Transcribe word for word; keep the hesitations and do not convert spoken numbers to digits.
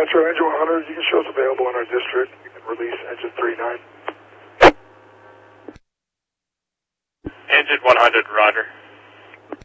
Metro, engine one hundred, you can show us available in our district. You can release engine three nine. Engine one hundred, roger.